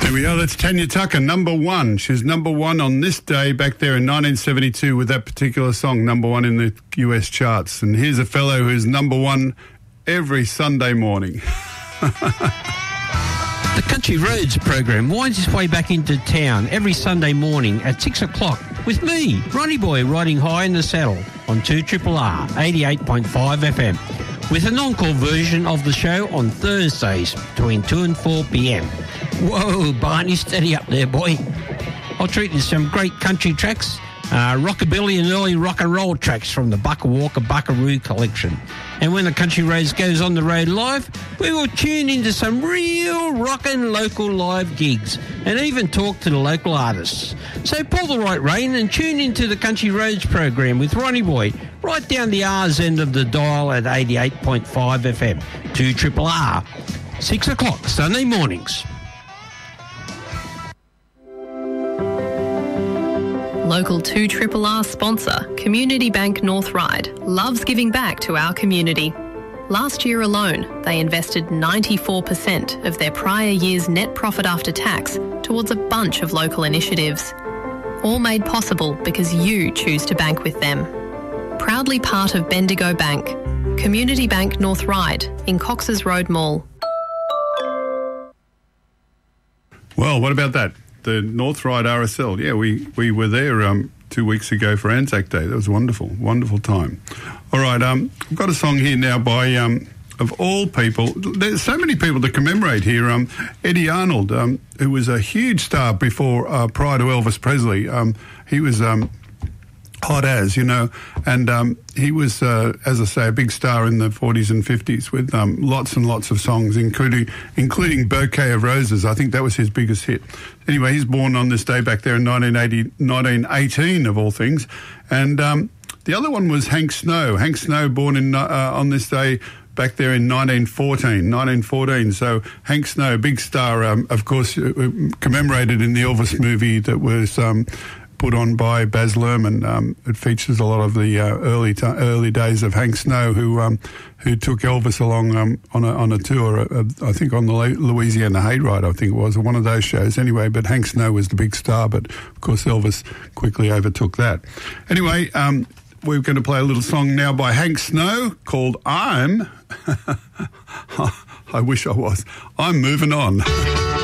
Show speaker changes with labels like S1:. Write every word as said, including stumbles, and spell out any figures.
S1: There we are, that's Tanya Tucker, number one. She was number one on this day back there in nineteen seventy-two with that particular song, number one in the U S charts. And here's a fellow who's number one every Sunday morning.
S2: The Country Roads program winds its way back into town every Sunday morning at six o'clock with me, Ronnie Boy, riding high in the saddle on two R R R eighty-eight point five F M, with an encore version of the show on Thursdays between two and four p.m. Whoa, Barney, steady up there, boy. I'll treat you to some great country tracks, uh, rockabilly and early rock and roll tracks from the Bucka Walker Buckaroo collection. And when the Country Roads goes on the road live, we will tune into some real rockin' local live gigs and even talk to the local artists. So pull the right rein and tune into the Country Roads program with Ronnie Boy right down the R's end of the dial at eighty-eight point five F M, two R R R, six o'clock Sunday mornings.
S3: Local two R R R sponsor, Community Bank North Ryde, loves giving back to our community. Last year alone, they invested ninety-four percent of their prior year's net profit after tax towards a bunch of local initiatives. All made possible because you choose to bank with them. Proudly part of Bendigo Bank, Community Bank North Ryde in Cox's Road Mall.
S1: Well, what about that? The North Ryde R S L. Yeah, we, we were there um, two weeks ago for Anzac Day. That was wonderful, wonderful time. All right, um, I've got a song here now by, um, of all people, there's so many people to commemorate here. Um, Eddie Arnold, um, who was a huge star before, uh, prior to Elvis Presley. Um, he was um, hot as, you know, and um, he was, uh, as I say, a big star in the forties and fifties with um, lots and lots of songs, including including Bouquet of Roses. I think that was his biggest hit. Anyway, he's born on this day back there in nineteen eighty, nineteen eighteen, of all things. And um, the other one was Hank Snow. Hank Snow, born in uh, on this day back there in nineteen fourteen. nineteen fourteen. So Hank Snow, big star, um, of course, uh, commemorated in the Elvis movie that was Um, put on by Baz Luhrmann. Um, it features a lot of the uh, early t- early days of Hank Snow, who um, who took Elvis along um, on a on a tour. Uh, I think on the Louisiana Hayride, I think it was, or one of those shows. Anyway, but Hank Snow was the big star. But of course, Elvis quickly overtook that. Anyway, um, we're going to play a little song now by Hank Snow called "I'm." I wish I was. I'm moving on.